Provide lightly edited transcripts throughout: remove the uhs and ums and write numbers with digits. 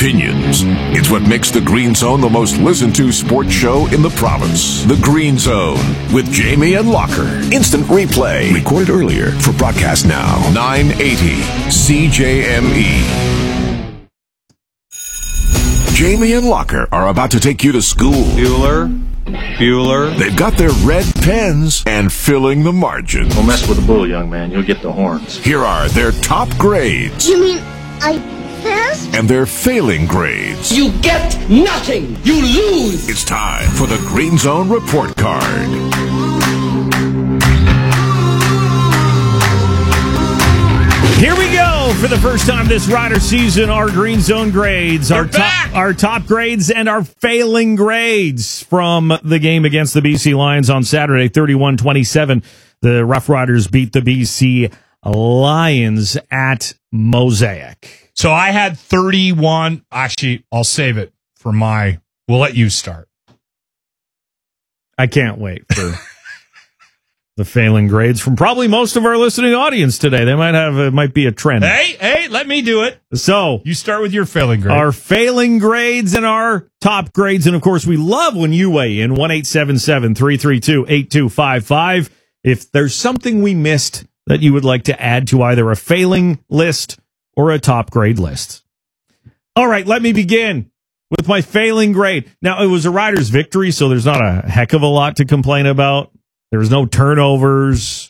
opinions. It's what makes the Green Zone the most listened to sports show in the province. The Green Zone with Jamie and Locker. Instant replay. Recorded earlier for broadcast now. 980 CJME. Jamie and Locker are about to take you to school. Bueller. They've got their red pens and filling the margins. Don't mess with the bull, young man. You'll get the horns. Here are their top grades. You mean I passed? And their failing grades. You get nothing. You lose. It's time for the Green Zone Report Card. Here we go for the first time this Rider season. Our Green Zone grades, our top grades, and our failing grades from the game against the BC Lions on Saturday, 31-27. The Rough Riders beat the BC Lions at Mosaic. So I had 31. Actually, I'll save it for we'll let you start. I can't wait for the failing grades from probably most of our listening audience today. They might be a trend. Hey, let me do it. So you start with your failing grade. Our failing grades and our top grades. And of course, we love when you weigh in 1-877-332-8255. If there's something we missed that you would like to add to either a failing list or a top grade list. All right, let me begin with my failing grade. Now, it was a Riders victory, so there's not a heck of a lot to complain about. There was no turnovers.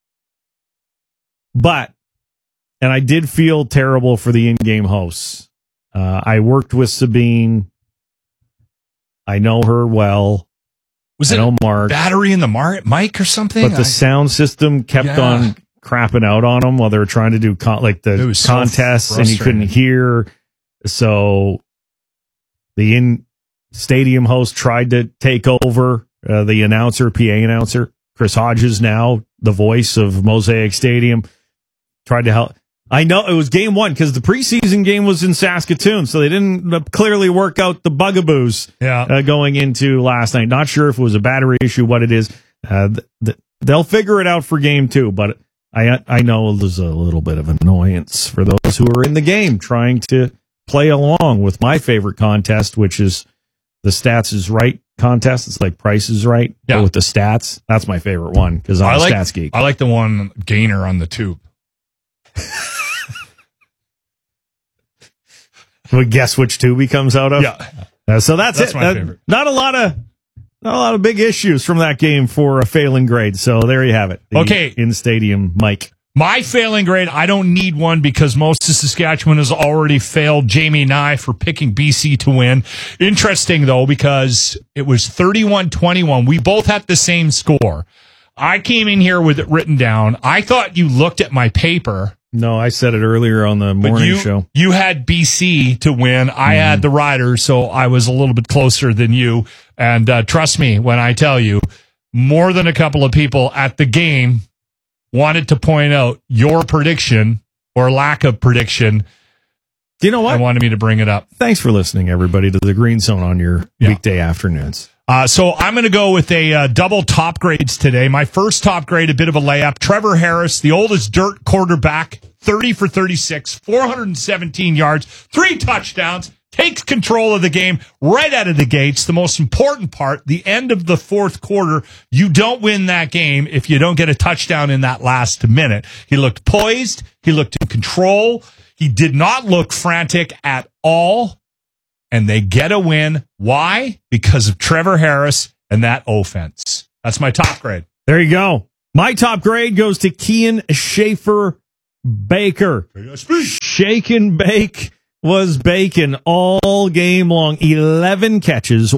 But, and I did feel terrible for the in-game hosts. I worked with Sabine. I know her well. Was it Mark. Battery in the mic or something? But the sound system kept on crapping out on them while they were trying to do contests, and you couldn't hear. So the in-stadium host tried to take over. The announcer, PA announcer, Chris Hodges, now the voice of Mosaic Stadium, tried to help. I know it was game one because the preseason game was in Saskatoon, so they didn't clearly work out the bugaboos going into last night. Not sure if it was a battery issue, what it is. They'll figure it out for game two, but I know there's a little bit of annoyance for those who are in the game trying to play along with my favorite contest, which is the Stats is Right contest. It's like Price is Right, but with the stats. That's my favorite one because I'm a stats geek. I like the one Gainer on the tube. Well, guess which tube he comes out of? Yeah. So that's it. My favorite. Not a lot of big issues from that game for a failing grade. So there you have it. Okay. In stadium, Mike. My failing grade, I don't need one because most of Saskatchewan has already failed Jamie and I for picking BC to win. Interesting, though, because it was 31-21. We both had the same score. I came in here with it written down. I thought you looked at my paper. No, I said it earlier on the morning show. You had BC to win. I had the Riders, so I was a little bit closer than you. And trust me when I tell you, more than a couple of people at the game wanted to point out your prediction or lack of prediction. Do you know what? I wanted me to bring it up. Thanks for listening, everybody, to the Green Zone on your weekday afternoons. So I'm going to go with a double top grades today. My first top grade, a bit of a layup. Trevor Harris, the oldest dirt quarterback, 30 for 36, 417 yards, 3 touchdowns, takes control of the game right out of the gates. The most important part, the end of the fourth quarter, you don't win that game if you don't get a touchdown in that last minute. He looked poised. He looked in control. He did not look frantic at all. And they get a win. Why? Because of Trevor Harris and that offense. That's my top grade. There you go. My top grade goes to Kean Schaefer Baker. Shake and bake was bacon all game long. 11 catches,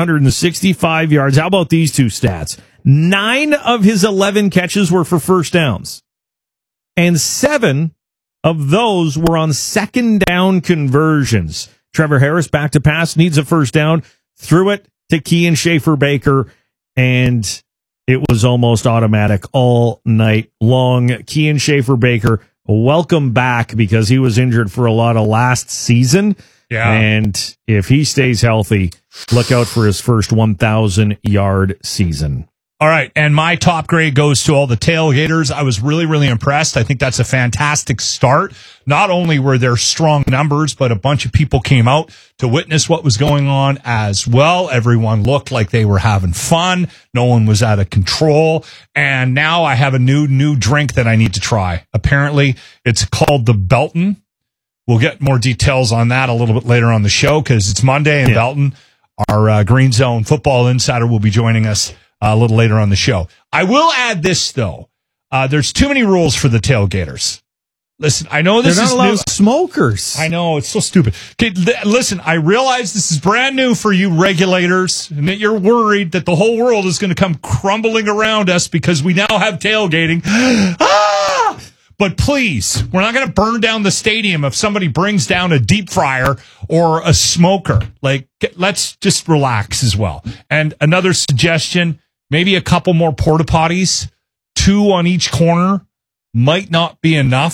165 yards. How about these two stats? 9 of his 11 catches were for first downs. And 7 of those were on second down conversions. Trevor Harris back to pass, needs a first down, threw it to Kean Schaefer Baker, and it was almost automatic all night long. Kean Schaefer Baker, welcome back because he was injured for a lot of last season. Yeah. And if he stays healthy, look out for his first 1,000-yard season. All right, and my top grade goes to all the tailgaters. I was really, really impressed. I think that's a fantastic start. Not only were there strong numbers, but a bunch of people came out to witness what was going on as well. Everyone looked like they were having fun. No one was out of control. And now I have a new drink that I need to try. Apparently, it's called the Belton. We'll get more details on that a little bit later on the show because it's Monday, and Belton, our Green Zone football insider, will be joining us a little later on the show. I will add this, though. There's too many rules for the tailgaters. Listen, I know this is not allowed smokers. I know, it's so stupid. Okay, listen, I realize this is brand new for you regulators, and that you're worried that the whole world is going to come crumbling around us because we now have tailgating. But please, we're not going to burn down the stadium if somebody brings down a deep fryer or a smoker. Like, let's just relax as well. And another suggestion, maybe a couple more porta potties, 2 on each corner, might not be enough.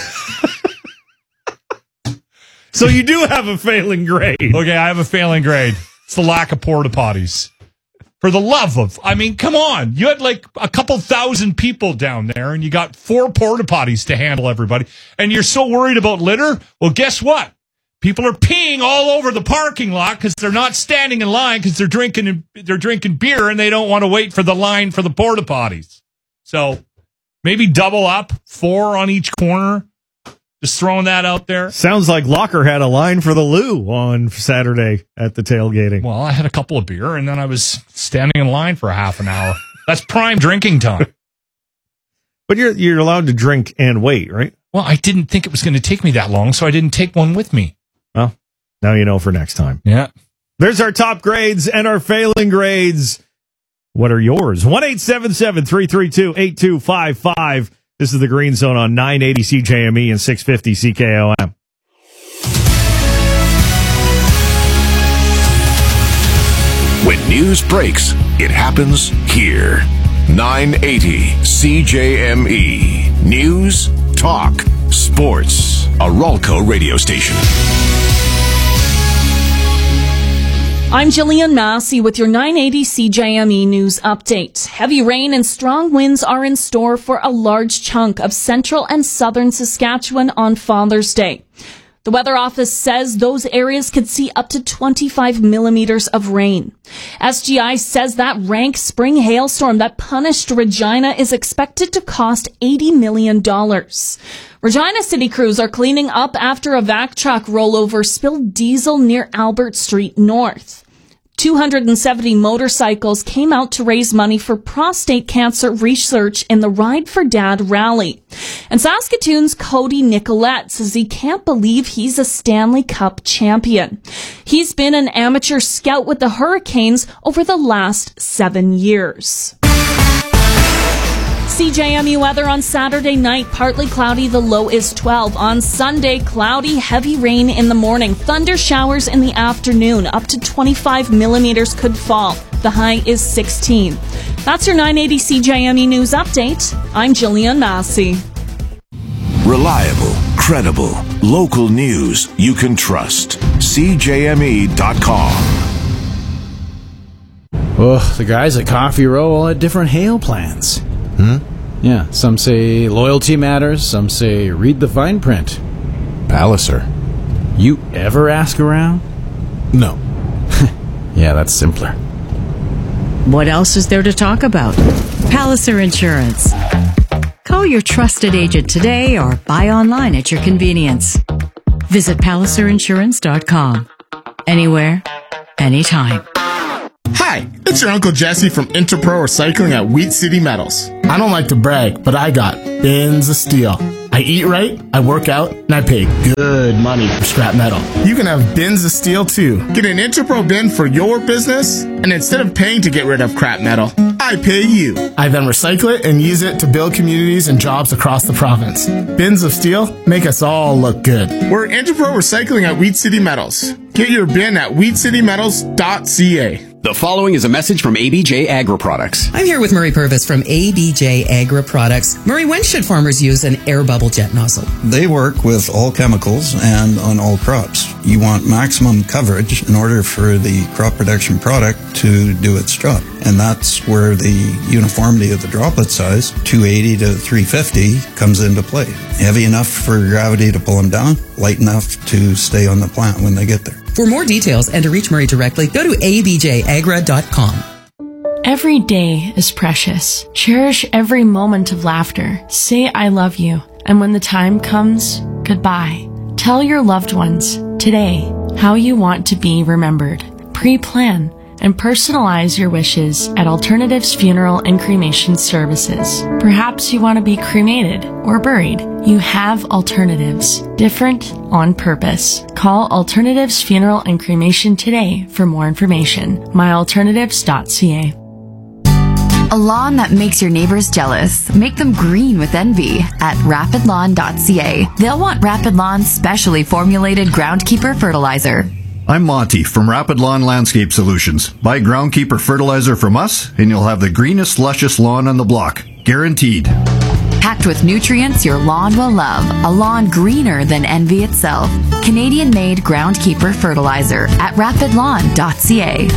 So you do have a failing grade. Okay, I have a failing grade. It's the lack of porta potties. For the love of, I mean, come on. You had like a couple thousand people down there, and you got 4 porta potties to handle everybody, and you're so worried about litter? Well, guess what? People are peeing all over the parking lot because they're not standing in line because they're drinking beer, and they don't want to wait for the line for the porta potties. So maybe double up, 4 on each corner. Just throwing that out there. Sounds like Locker had a line for the loo on Saturday at the tailgating. Well, I had a couple of beer, and then I was standing in line for half an hour. That's prime drinking time. But you're allowed to drink and wait, right? Well, I didn't think it was going to take me that long, so I didn't take one with me. Well, now you know for next time. Yeah. There's our top grades and our failing grades. What are yours? 1-877-332-8255. This is the Green Zone on 980 CJME and 650 CKOM. When news breaks, it happens here. 980 CJME. News, talk, sports. A Ralco radio station. I'm Jillian Massey with your 980 CJME News Update. Heavy rain and strong winds are in store for a large chunk of central and southern Saskatchewan on Father's Day. The Weather Office says those areas could see up to 25 millimeters of rain. SGI says that rank spring hailstorm that punished Regina is expected to cost $80 million. Regina city crews are cleaning up after a vac truck rollover spilled diesel near Albert Street North. 270 motorcycles came out to raise money for prostate cancer research in the Ride for Dad rally. And Saskatoon's Cody Nicolette says he can't believe he's a Stanley Cup champion. He's been an amateur scout with the Hurricanes over the last 7 years. CJME weather on Saturday night, partly cloudy, the low is 12. On Sunday, cloudy, heavy rain in the morning, thunder showers in the afternoon, up to 25 millimeters could fall. The high is 16. That's your 980 CJME News Update. I'm Jillian Massey. Reliable, credible, local news you can trust. CJME.com. Oh, the guys at Coffee Row all had different hail plans. Yeah, some say loyalty matters, some say read the fine print. Palliser. You ever ask around? No. Yeah, that's simpler. What else is there to talk about? Palliser Insurance. Call your trusted agent today or buy online at your convenience. Visit PalliserInsurance.com. Anywhere, anytime. Hi, it's your Uncle Jesse from Interpro Recycling at Wheat City Metals. I don't like to brag, but I got bins of steel. I eat right, I work out, and I pay good money for scrap metal. You can have bins of steel too. Get an Interpro bin for your business, and instead of paying to get rid of crap metal, I pay you. I then recycle it and use it to build communities and jobs across the province. Bins of steel make us all look good. We're Interpro Recycling at Wheat City Metals. Get your bin at wheatcitymetals.ca. The following is a message from ABJ Agri Products. I'm here with Murray Purvis from ABJ Agri Products. Murray, when should farmers use an air bubble jet nozzle? They work with all chemicals and on all crops. you want maximum coverage in order for the crop protection product to do its job. And that's where the uniformity of the droplet size, 280 to 350, comes into play. Heavy enough for gravity to pull them down, light enough to stay on the plant when they get there. For more details and to reach Murray directly, go to abjagra.com. Every day is precious. Cherish every moment of laughter. Say I love you. And when the time comes, goodbye. Tell your loved ones today how you want to be remembered. Pre-plan and personalize your wishes at Alternatives Funeral and Cremation Services. Perhaps you want to be cremated or buried. You have alternatives. Different on purpose. Call Alternatives Funeral and Cremation today for more information. myalternatives.ca. A lawn that makes your neighbors jealous. Make them green with envy at rapidlawn.ca. They'll want Rapid Lawn's specially formulated Groundkeeper fertilizer. I'm Monty from Rapid Lawn Landscape Solutions. Buy Groundkeeper fertilizer from us, and you'll have the greenest, luscious lawn on the block. Guaranteed. Packed with nutrients your lawn will love. A lawn greener than envy itself. Canadian-made Groundkeeper fertilizer at rapidlawn.ca.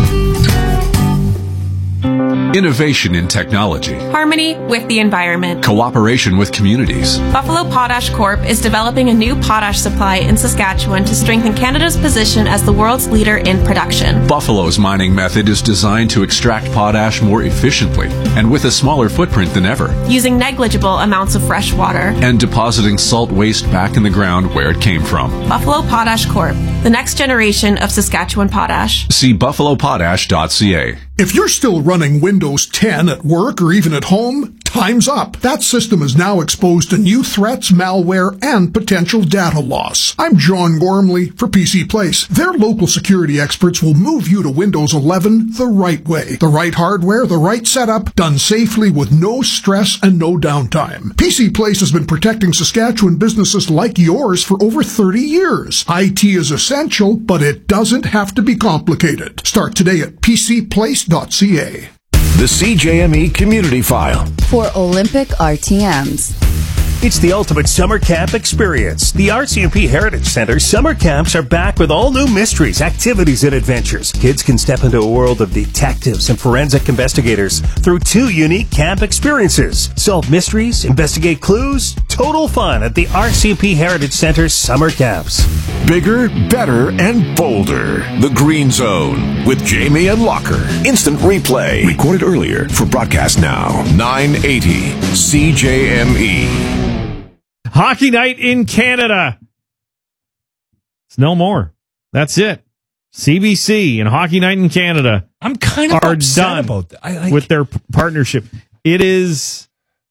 Innovation in technology. Harmony with the environment. Cooperation with communities. Buffalo Potash Corp. is developing a new potash supply in Saskatchewan to strengthen Canada's position as the world's leader in production. Buffalo's mining method is designed to extract potash more efficiently and with a smaller footprint than ever. Using negligible amounts of fresh water. And depositing salt waste back in the ground where it came from. Buffalo Potash Corp. The next generation of Saskatchewan potash. See buffalopotash.ca. If you're still running Windows 10 at work or even at home, time's up. That system is now exposed to new threats, malware, and potential data loss. I'm John Gormley for PC Place. Their local security experts will move you to Windows 11 the right way. The right hardware, the right setup, done safely with no stress and no downtime. PC Place has been protecting Saskatchewan businesses like yours for over 30 years. IT is essential, but it doesn't have to be complicated. Start today at PCPlace.ca. The CJME Community File. For Olympic RTMs. It's the ultimate summer camp experience. The RCMP Heritage Center summer camps are back with all new mysteries, activities, and adventures. Kids can step into a world of detectives and forensic investigators through 2 unique camp experiences. Solve mysteries, investigate clues, total fun at the RCMP Heritage Center summer camps. Bigger, better, and bolder. The Green Zone with Jamie and Locker. Instant replay. Recorded earlier for broadcast now. 980 CJME. Hockey night in Canada. It's no more. That's it. CBC and Hockey night in Canada. I'm kind of upset about that. With their partnership. It is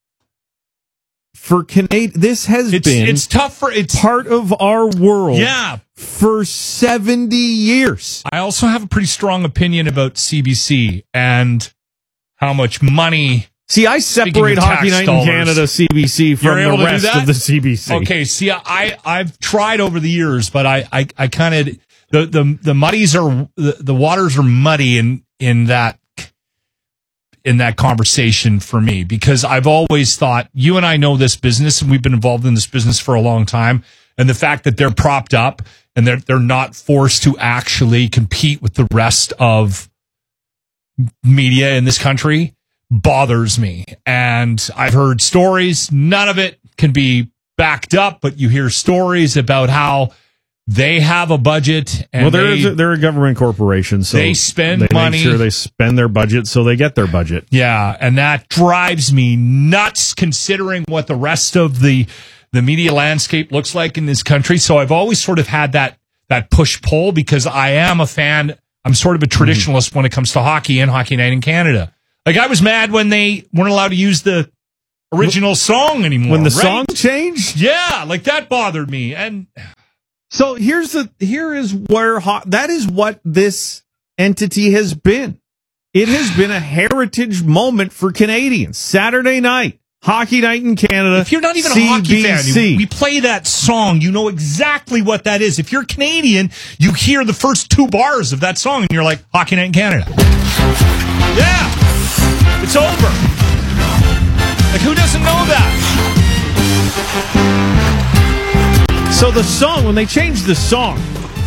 for Canadian. This has been. It's tough for it's part of our world. Yeah, for 70 years. I also have a pretty strong opinion about CBC and how much money. See, I separate Hockey Night in Canada CBC from the rest of the CBC. Okay, see, I've tried over the years, but I kind of the muddies are the waters are muddy in that conversation for me, because I've always thought, you and I know this business and we've been involved in this business for a long time, and the fact that they're propped up and they're not forced to actually compete with the rest of media in this country bothers me. And I've heard stories, none of it can be backed up, but you hear stories about how they have a budget, and they're a government corporation, so they spend money. Make sure they spend their budget so they get their budget. Yeah, and that drives me nuts, considering what the rest of the media landscape looks like in this country. So I've always sort of had that push-pull, because I am a fan. I'm sort of a traditionalist when it comes to hockey and Hockey Night in Canada. Like, I was mad when they weren't allowed to use the original song anymore. When the song changed? Yeah, like that bothered me. And so here is where that is what this entity has been. It has been a heritage moment for Canadians. Saturday night, Hockey Night in Canada. If you're not even a hockey fan, we play that song, you know exactly what that is. If you're Canadian, you hear the first 2 bars of that song and you're like, Hockey Night in Canada. Yeah. It's over. Like, who doesn't know that? So the song, when they changed the song,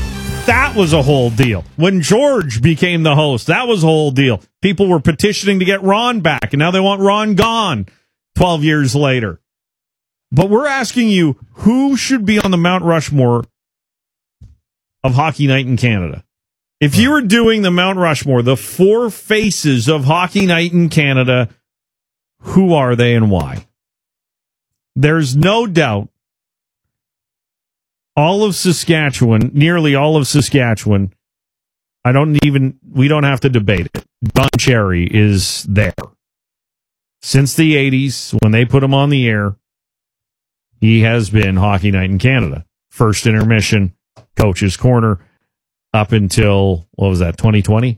that was a whole deal. When George became the host, that was a whole deal. People were petitioning to get Ron back, and now they want Ron gone 12 years later. But we're asking you, who should be on the Mount Rushmore of Hockey Night in Canada? If you were doing the Mount Rushmore, the four faces of Hockey Night in Canada, who are they and why? There's no doubt all of Saskatchewan, nearly all of Saskatchewan, we don't have to debate it. Don Cherry is there. Since the 80s, when they put him on the air, he has been Hockey Night in Canada. First intermission, Coach's Corner, up until, 2020?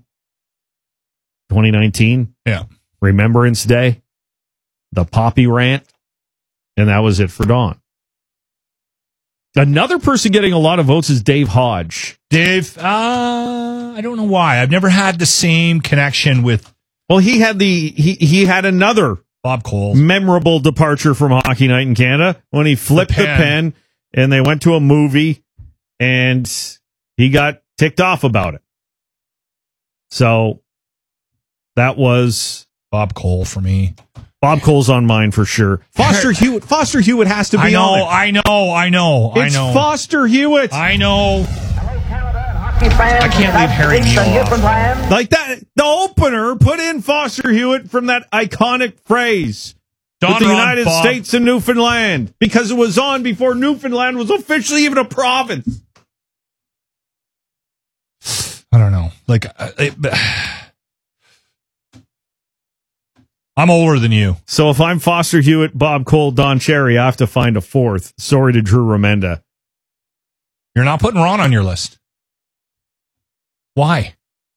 2019? Yeah. Remembrance Day, the Poppy Rant, and that was it for Don. Another person getting a lot of votes is Dave Hodge. Dave, I don't know why. I've never had the same connection with... Well, he had another Bob Cole memorable departure from Hockey Night in Canada when he flipped the pen and they went to a movie and he got ticked off about it. So that was Bob Cole for me. Bob Cole's on mine for sure. Foster Hewitt has to be on it. I know. It's Foster Hewitt. I know. I can't leave Harry Neal off. Like that, the opener put in Foster Hewitt from that iconic phrase. With the United States and Newfoundland. Because it was on before Newfoundland was officially even a province. I don't know. Like, I'm older than you. So if I'm Foster Hewitt, Bob Cole, Don Cherry, I have to find a fourth. Sorry to Drew Remenda. You're not putting Ron on your list. Why?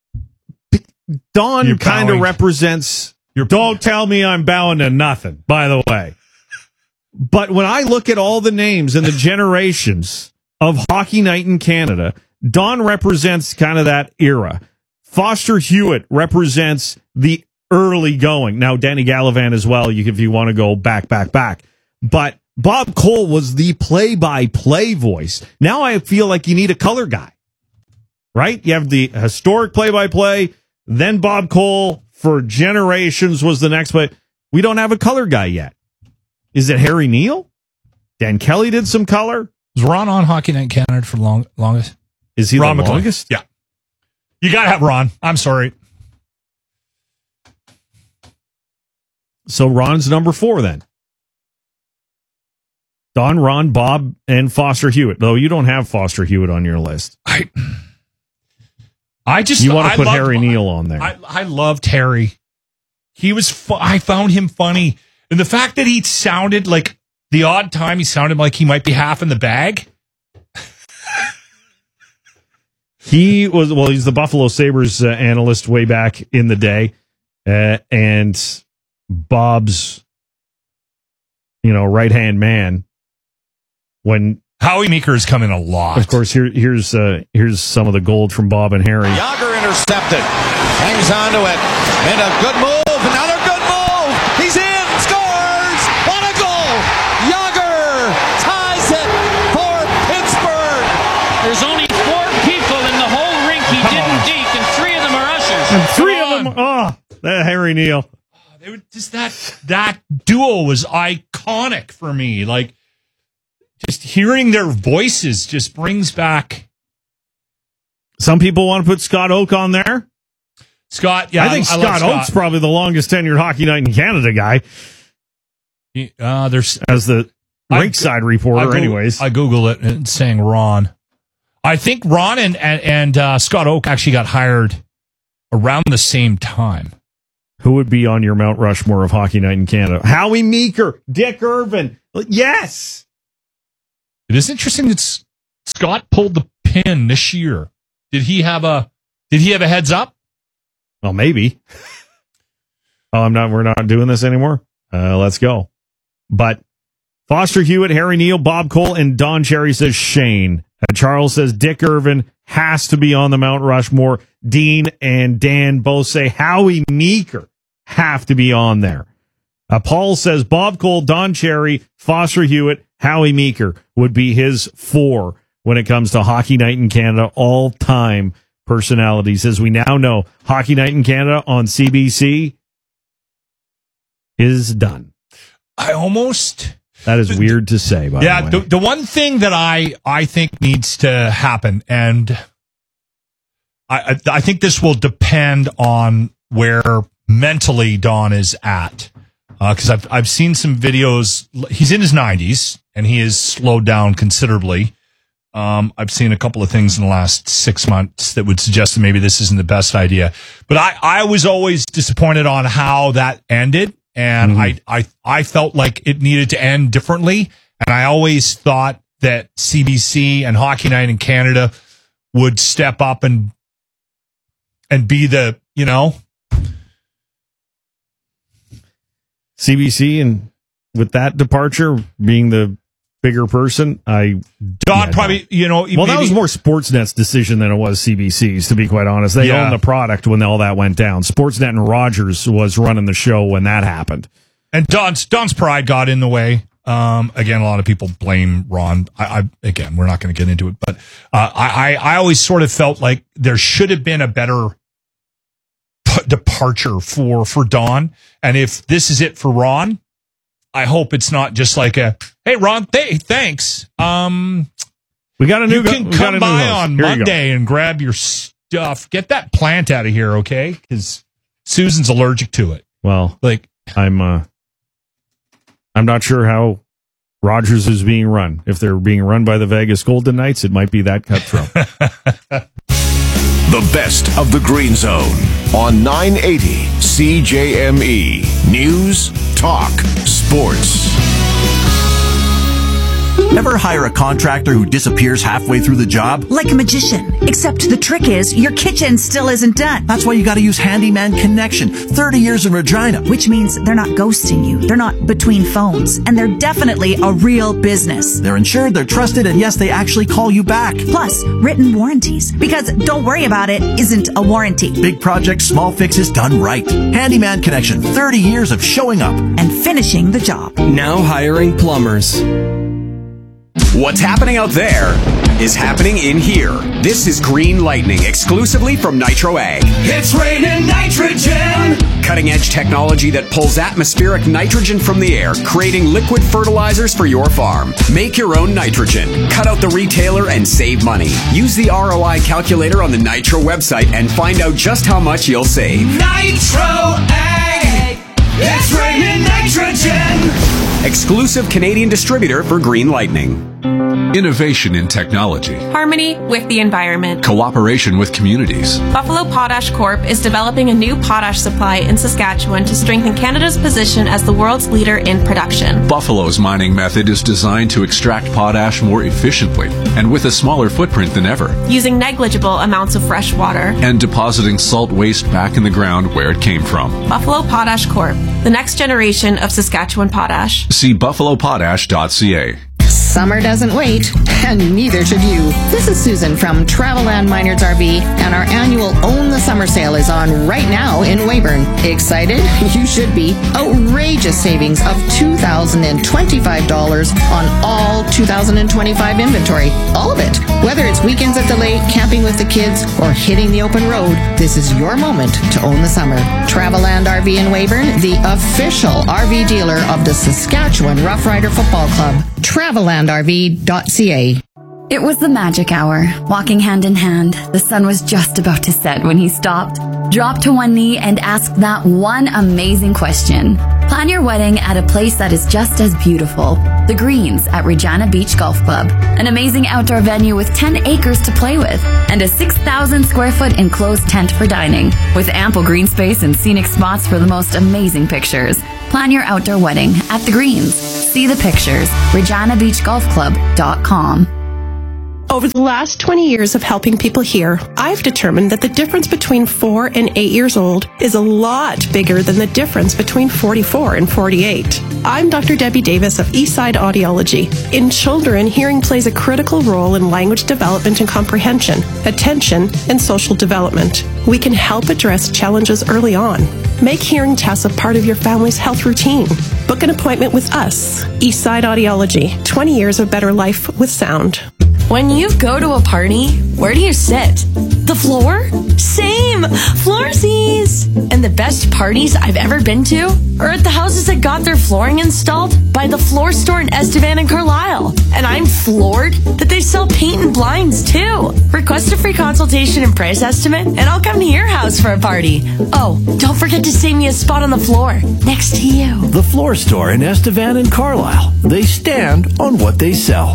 Don kind of represents... Don't tell me I'm bowing to nothing, by the way. But when I look at all the names and the generations of Hockey Night in Canada, Don represents kind of that era. Foster Hewitt represents the early going. Now, Danny Gallivan as well, if you want to go back. But Bob Cole was the play-by-play voice. Now I feel like you need a color guy, right? You have the historic play-by-play, then Bob Cole for generations was the next, but we don't have a color guy yet. Is it Harry Neal? Dan Kelly did some color. Was Ron on Hockey Night in Canada for longest? Is he Ron the McLean. longest? Yeah. You got to have Ron. I'm sorry. So Ron's number 4 then. Don, Ron, Bob, and Foster Hewitt. Though you don't have Foster Hewitt on your list. You want to put Harry Neal on there. I loved Harry. He was. I found him funny, and the fact that he sounded like the odd time he sounded like he might be half in the bag. He's the Buffalo Sabres analyst way back in the day, and Bob's, right-hand man. When Howie Meeker has come in a lot. Of course, here's some of the gold from Bob and Harry. Yager intercepted, hangs on to it, and a good move, another good move. He's in, scores! What a goal! Yager ties it for Pittsburgh. There's only 4 people in the whole rink he didn't deke, and 3 of them are ushers. And 3 of them, that Harry Neal. They were just that duo was iconic for me. Like, just hearing their voices just brings back. Some people want to put Scott Oak on there. Scott, yeah, I think Scott Oak's probably the longest tenured Hockey Night in Canada guy. There's as the rinkside reporter, anyways. I Googled it and it's saying Ron. I think Ron and Scott Oak actually got hired around the same time. Who would be on your Mount Rushmore of Hockey Night in Canada? Howie Meeker, Dick Irvin. Yes. It is interesting that Scott pulled the pin this year. Did he have a heads up? Well, maybe. We're not doing this anymore. Let's go. But Foster Hewitt, Harry Neal, Bob Cole, and Don Cherry says Shane. Charles says Dick Irvin has to be on the Mount Rushmore. Dean and Dan both say Howie Meeker have to be on there. Paul says Bob Cole, Don Cherry, Foster Hewitt, Howie Meeker would be his 4 when it comes to Hockey Night in Canada, all-time personalities. As we now know, Hockey Night in Canada on CBC is done. That is weird to say, by the way. The one thing that I think needs to happen, and I think this will depend on where mentally Don is at. Because I've seen some videos. He's in his 90s, and he has slowed down considerably. I've seen a couple of things in the last 6 months that would suggest that maybe this isn't the best idea. But I was always disappointed on how that ended, and I felt like it needed to end differently. And I always thought that CBC and Hockey Night in Canada would step up and be the, CBC, and with that departure being the bigger person, probably, that was more Sportsnet's decision than it was CBC's, to be quite honest. They owned the product when all that went down. Sportsnet and Rogers was running the show when that happened. And Don's pride got in the way. Again, a lot of people blame Ron. Again, we're not going to get into it, but I always sort of felt like there should have been a better departure for Don. And if this is it for Ron, I hope it's not just like hey Ron, thanks. We got a new. You can come by on Monday and grab your stuff. Get that plant out of here, okay? Because Susan's allergic to it. Well, I'm not sure how Rogers is being run. If they're being run by the Vegas Golden Knights, it might be that cutthroat. The best of the Green Zone on 980 CJME. News, talk, sports. Ever hire a contractor who disappears halfway through the job? Like a magician. Except the trick is, your kitchen still isn't done. That's why you gotta use Handyman Connection. 30 years in Regina. Which means they're not ghosting you. They're not between phones. And they're definitely a real business. They're insured, they're trusted, and yes, they actually call you back. Plus, written warranties. Because don't worry about it isn't a warranty. Big projects, small fixes done right. Handyman Connection. 30 years of showing up. And finishing the job. Now hiring plumbers. What's happening out there is happening in here. This is Green Lightning, exclusively from Nitro Ag. It's raining nitrogen! Cutting-edge technology that pulls atmospheric nitrogen from the air, creating liquid fertilizers for your farm. Make your own nitrogen. Cut out the retailer and save money. Use the ROI calculator on the Nitro website and find out just how much you'll save. Nitro Ag! It's raining nitrogen! Exclusive Canadian distributor for Green Lightning. Innovation in technology. Harmony with the environment. Cooperation with communities. Buffalo Potash Corp is developing a new potash supply in Saskatchewan to strengthen Canada's position as the world's leader in production. Buffalo's mining method is designed to extract potash more efficiently and with a smaller footprint than ever. Using negligible amounts of fresh water. And depositing salt waste back in the ground where it came from. Buffalo Potash Corp, the next generation of Saskatchewan potash. See buffalopotash.ca. Summer doesn't wait, and neither should you. This is Susan from Travelland Minards RV, and our annual Own the Summer sale is on right now in Weyburn. Excited? You should be. Outrageous savings of $2,025 on all 2025 inventory. All of it. Whether it's weekends at the lake, camping with the kids, or hitting the open road, this is your moment to own the summer. Travelland RV in Weyburn, the official RV dealer of the Saskatchewan Rough Rider Football Club. TravellandRV.ca. It was the magic hour. Walking hand in hand, the sun was just about to set when he stopped, dropped to one knee, and asked that one amazing question. Plan your wedding at a place that is just as beautiful. The Greens at Regina Beach Golf Club. An amazing outdoor venue with 10 acres to play with, and a 6,000 square foot enclosed tent for dining, with ample green space and scenic spots for the most amazing pictures. Plan your outdoor wedding at The Greens. See the pictures. ReginaBeachGolfClub.com. Over the last 20 years of helping people here, I've determined that the difference between 4 and 8 years old is a lot bigger than the difference between 44 and 48. I'm Dr. Debbie Davis of Eastside Audiology. In children, hearing plays a critical role in language development and comprehension, attention, and social development. We can help address challenges early on. Make hearing tests a part of your family's health routine. Book an appointment with us, Eastside Audiology. 20 years of better life with sound. When you go to a party, where do you sit? The floor? Same! Floorsies! And the best parties I've ever been to are at the houses that got their flooring installed by the Floor Store in Estevan and Carlisle. And I'm floored that they sell paint and blinds too. Request a free consultation and price estimate, and I'll come to your house for a party. Oh, don't forget to save me a spot on the floor next to you. The Floor Store in Estevan and Carlisle. They stand on what they sell.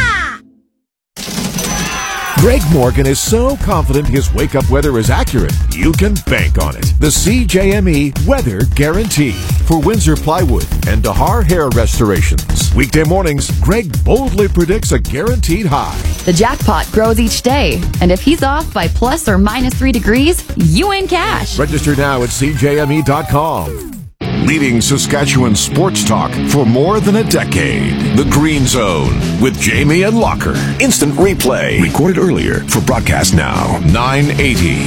Greg Morgan is so confident his wake-up weather is accurate, you can bank on it. The CJME Weather Guarantee for Windsor Plywood and Dahar Hair Restorations. Weekday mornings, Greg boldly predicts a guaranteed high. The jackpot grows each day, and if he's off by plus or minus 3 degrees, you win cash. Register now at CJME.com. Leading Saskatchewan sports talk for more than a decade. The Green Zone with Jamie and Locker. Instant replay. Recorded earlier for broadcast now. 980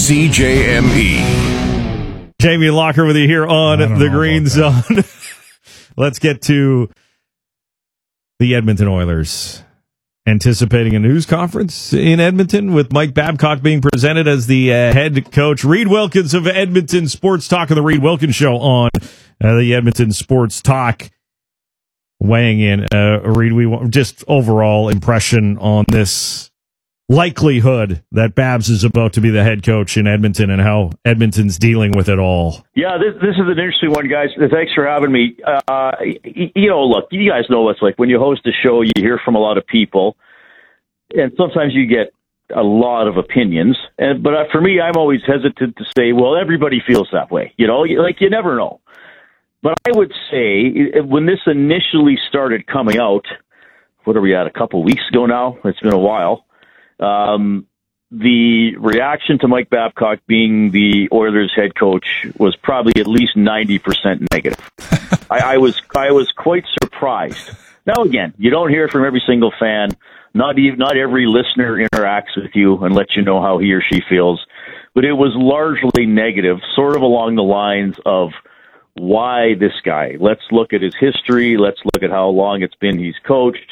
CJME. Jamie and Locker with you here on the Green Zone. Let's get to the Edmonton Oilers. Anticipating a news conference in Edmonton with Mike Babcock being presented as the head coach. Reed Wilkins of Edmonton Sports Talk of the Reed Wilkins Show on the Edmonton Sports Talk weighing in. Reed, we want just overall impression on this likelihood that Babs is about to be the head coach in Edmonton and how Edmonton's dealing with it all. Yeah, this is an interesting one, guys. Thanks for having me. Look, you guys know what's like when you host a show, you hear from a lot of people, and sometimes you get a lot of opinions. But for me, I'm always hesitant to say, well, everybody feels that way. You never know. But I would say when this initially started coming out, what are we at, a couple weeks ago now? It's been a while. The reaction to Mike Babcock being the Oilers head coach was probably at least 90% negative. I was quite surprised. Now again, you don't hear from every single fan. Not every listener interacts with you and lets you know how he or she feels. But it was largely negative, sort of along the lines of, why this guy? Let's look at his history. Let's look at how long it's been he's coached.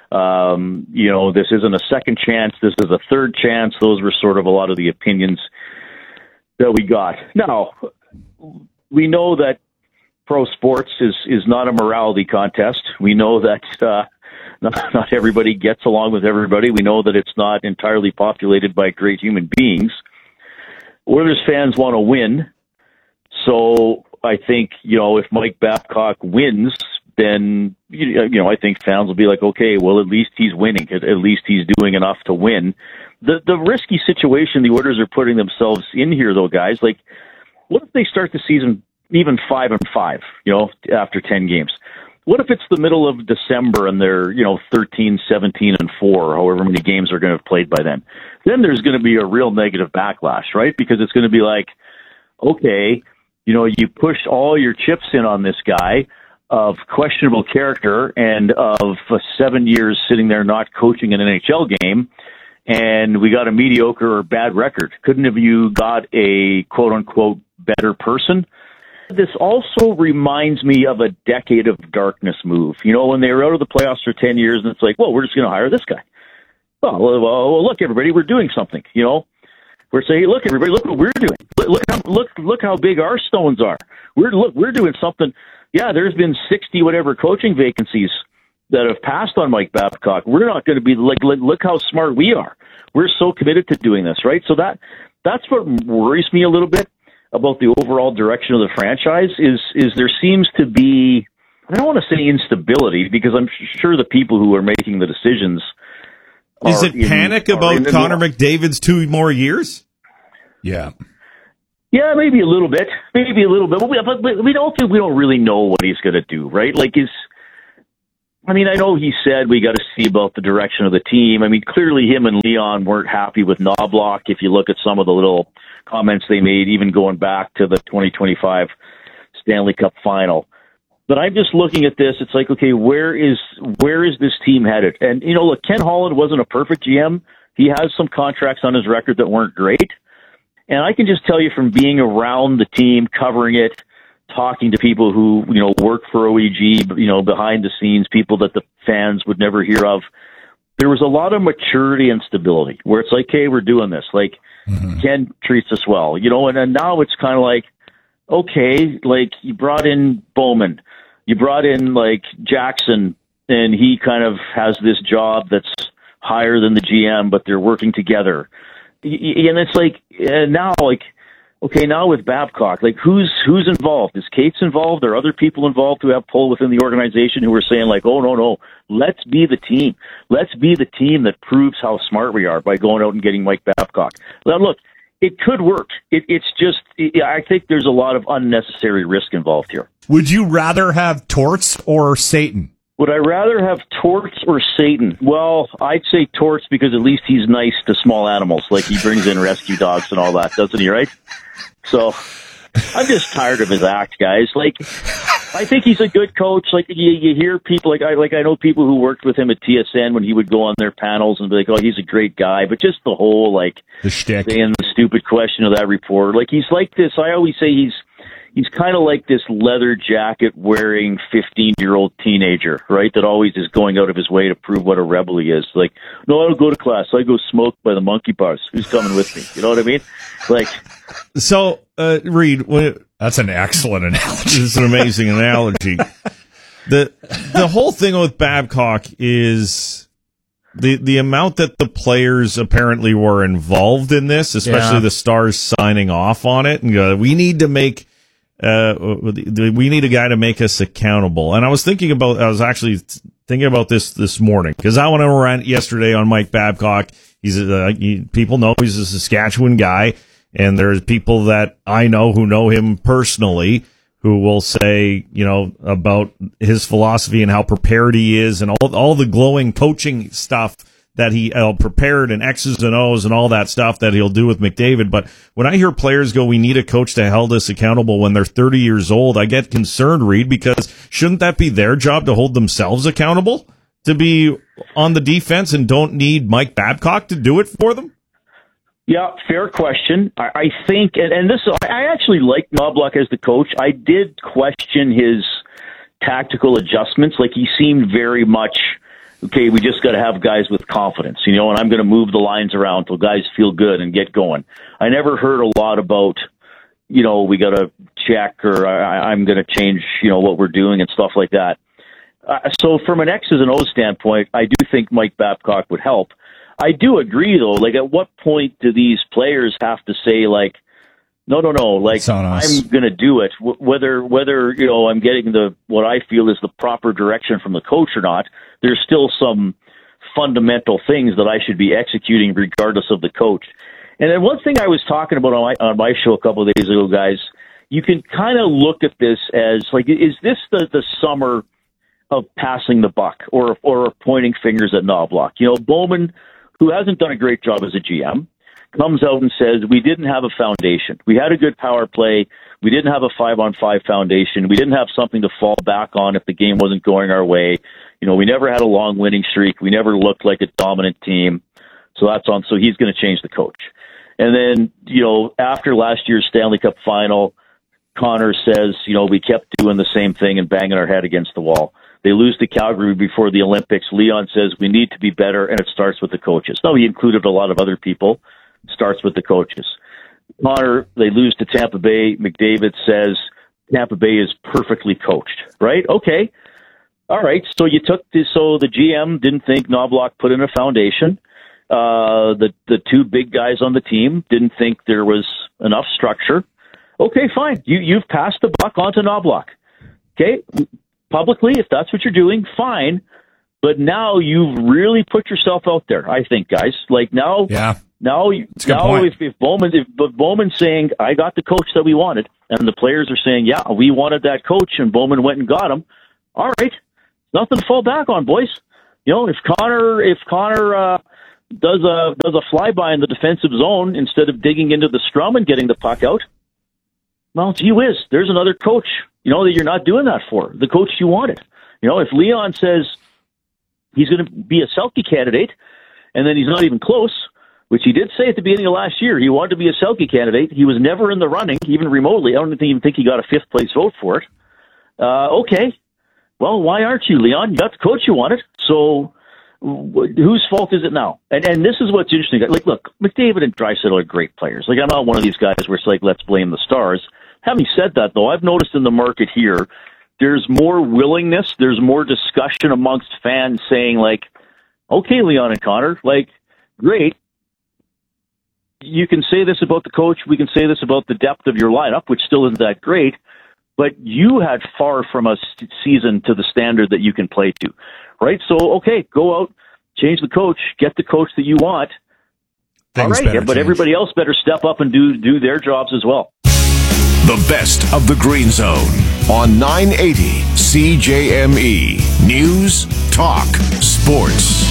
This isn't a second chance. This is a third chance. Those were sort of a lot of the opinions that we got. Now, we know that pro sports is not a morality contest. We know that not everybody gets along with everybody. We know that it's not entirely populated by great human beings. Oilers fans want to win. So I think, if Mike Babcock wins, then, I think fans will be like, okay, well, at least he's winning. At least he's doing enough to win. The risky situation the Oilers are putting themselves in here, though, guys, like, what if they start the season even 5-5, after 10 games? What if it's the middle of December and they're, 13, 17, and 4, however many games are going to have played by then? Then there's going to be a real negative backlash, right? Because it's going to be like, okay, you pushed all your chips in on this guy of questionable character and of 7 years sitting there not coaching an NHL game, and we got a mediocre or bad record. Couldn't have you got a quote-unquote better person? This also reminds me of a decade of darkness move. When they were out of the playoffs for 10 years, and it's like, well, we're just going to hire this guy. Well, look, everybody, we're doing something, We're saying, look, everybody, look what we're doing. Look how big our stones are. We're doing something. Yeah, there's been 60 whatever coaching vacancies that have passed on Mike Babcock. We're not going to be like, look how smart we are. We're so committed to doing this, right? So that's what worries me a little bit about the overall direction of the franchise is there seems to be, I don't want to say instability, because I'm sure the people who are making the decisions is it panic about Connor McDavid's 2 more years? Yeah. Yeah, maybe a little bit. But we don't really know what he's going to do, right? I know he said we got to see about the direction of the team. Clearly him and Leon weren't happy with Knobloch. If you look at some of the little comments they made, even going back to the 2025 Stanley Cup final. But I'm just looking at this. It's like, okay, where is this team headed? And, look, Ken Holland wasn't a perfect GM. He has some contracts on his record that weren't great. And I can just tell you from being around the team, covering it, talking to people who, work for OEG, behind the scenes, people that the fans would never hear of, there was a lot of maturity and stability where it's like, hey, we're doing this. Like, Ken treats us well, you know, and then now it's kind of like, okay, like you brought in Bowman, you brought in like Jackson, and he kind of has this job that's higher than the GM, but they're working together. And it's like, now, like, okay, now with Babcock, like who's involved? Is Cates involved? Are other people involved who have pull within the organization who are saying like, oh, no, let's be the team. Let's be the team that proves how smart we are by going out and getting Mike Babcock. Now, look, it could work. It's just, I think there's a lot of unnecessary risk involved here. Would you rather have Torts or Satan? Would I rather have Torts or Satan? Well, I'd say Torts because at least he's nice to small animals. Like he brings in rescue dogs and all that, doesn't he, right? So I'm just tired of his act, guys. Like, I think he's a good coach. Like you hear people, I know people who worked with him at TSN when he would go on their panels and be like, oh, he's a great guy. But just the whole, like, the shtick, saying the stupid question of that reporter. Like, he's like this. I always say he's kind of like this leather jacket wearing 15-year-old teenager, right? That always is going out of his way to prove what a rebel he is. Like, no, I don't go to class. I go smoke by the monkey bars. Who's coming with me? You know what I mean? Like, so, Reed, that's an excellent analogy. This is an amazing analogy. The whole thing with Babcock is the amount that the players apparently were involved in this, especially the Stars signing off on it, and go, we need to make. We need a guy to make us accountable. And I was actually thinking about this morning because I went on a rant yesterday on Mike Babcock. People know he's a Saskatchewan guy, and there's people that I know who know him personally who will say, you know, about his philosophy and how prepared he is and all the glowing coaching stuff that he prepared and X's and O's and all that stuff that he'll do with McDavid. But when I hear players go, we need a coach to hold us accountable when they're 30 years old, I get concerned, Reed, because shouldn't that be their job to hold themselves accountable, to be on the defense and don't need Mike Babcock to do it for them? Yeah, fair question. I think, and this, I actually like Knobloch as the coach. I did question his tactical adjustments. Like, he seemed very much, okay, we just got to have guys with confidence, you know, and I'm going to move the lines around till guys feel good and get going. I never heard a lot about, you know, we got to check or I'm going to change, you know, what we're doing and stuff like that. So from an X's and O's standpoint, I do think Mike Babcock would help. I do agree, though, like, at what point do these players have to say, like, no, like, I'm going to do it, whether, you know, I'm getting what I feel is the proper direction from the coach or not. There's still some fundamental things that I should be executing regardless of the coach. And then one thing I was talking about on my show a couple of days ago, guys, you can kind of look at this as, like, is this the summer of passing the buck or pointing fingers at Knobloch? You know, Bowman, who hasn't done a great job as a GM, comes out and says, we didn't have a foundation. We had a good power play. We didn't have a 5-on-5 foundation. We didn't have something to fall back on if the game wasn't going our way. You know, we never had a long winning streak. We never looked like a dominant team. So he's going to change the coach. And then, you know, after last year's Stanley Cup final, Connor says, you know, we kept doing the same thing and banging our head against the wall. They lose to Calgary before the Olympics. Leon says we need to be better, and it starts with the coaches. No, he included a lot of other people. It starts with the coaches. Connor, they lose to Tampa Bay. McDavid says Tampa Bay is perfectly coached, right? Okay. All right. So the GM didn't think Knobloch put in a foundation. The two big guys on the team didn't think there was enough structure. Okay, fine. You've passed the buck onto Knobloch. Okay. Publicly, if that's what you're doing, fine. But now you've really put yourself out there, I think, guys. Like now, if Bowman's saying, I got the coach that we wanted, and the players are saying, yeah, we wanted that coach, and Bowman went and got him, all right, nothing to fall back on, boys. You know, if Connor does a flyby in the defensive zone instead of digging into the scrum and getting the puck out, well, gee whiz, there's another coach, you know, that you're not doing that for, the coach you wanted. You know, if Leon says he's going to be a Selke candidate, and then he's not even close, which he did say at the beginning of last year, he wanted to be a Selke candidate. He was never in the running, even remotely. I don't even think he got a fifth-place vote for it. Okay. Well, why aren't you, Leon? You got the coach you wanted. So whose fault is it now? And this is what's interesting. Like, look, McDavid and Draisaitl are great players. Like, I'm not one of these guys where it's like, let's blame the Stars. Having said that, though, I've noticed in the market here, there's more willingness, there's more discussion amongst fans saying, like, okay, Leon and Connor, like, great. You can say this about the coach. We can say this about the depth of your lineup, which still isn't that great. But you had far from a season to the standard that you can play to, right? So, okay, go out, change the coach, get the coach that you want. Things all right, but everybody else better step up and do their jobs as well. The best of the Green Zone on 980 CJME. News, talk, sports.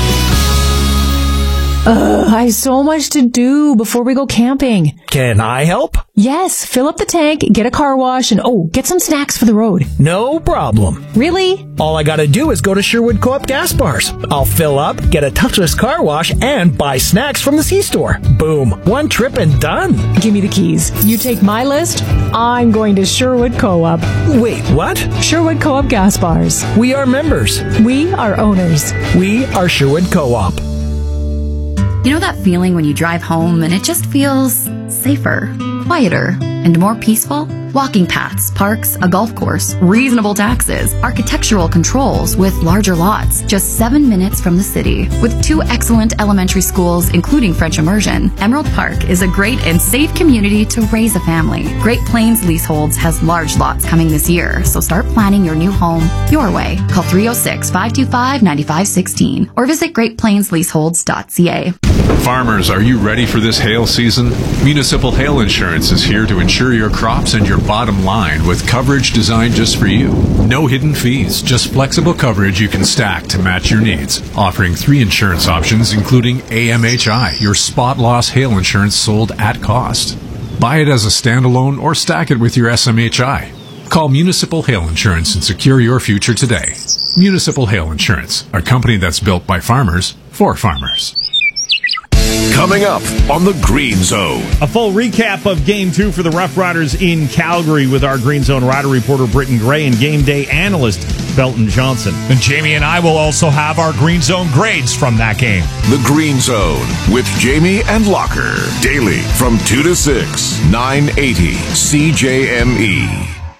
I have so much to do before we go camping. Can I help? Yes, fill up the tank, get a car wash, and get some snacks for the road. No problem. Really? All I gotta do is go to Sherwood Co-op gas bars. I'll fill up, get a touchless car wash, and buy snacks from the C-store. Boom. One trip and done. Give me the keys. You take my list, I'm going to Sherwood Co-op. Wait, what? Sherwood Co-op gas bars. We are members. We are owners. We are Sherwood Co-op. You know that feeling when you drive home and it just feels safer, quieter, and more peaceful? Walking paths, parks, a golf course, reasonable taxes, architectural controls with larger lots, just 7 minutes from the city. With 2 excellent elementary schools, including French immersion, Emerald Park is a great and safe community to raise a family. Great Plains Leaseholds has large lots coming this year, so start planning your new home your way. Call 306-525-9516 or visit greatplainsleaseholds.ca. Farmers, are you ready for this hail season? Municipal Hail Insurance is here to insure your crops and your bottom line with coverage designed just for you. No hidden fees, just flexible coverage you can stack to match your needs. Offering 3 insurance options, including AMHI, your spot loss hail insurance sold at cost. Buy it as a standalone or stack it with your SMHI. Call Municipal Hail Insurance and secure your future today. Municipal Hail Insurance, a company that's built by farmers for farmers. Coming up on the Green Zone. A full recap of Game 2 for the Rough Riders in Calgary with our Green Zone Rider reporter Britton Gray and game day analyst Belton Johnson. And Jamie and I will also have our Green Zone grades from that game. The Green Zone with Jamie and Locker. Daily from 2 to 6, 980 CJME.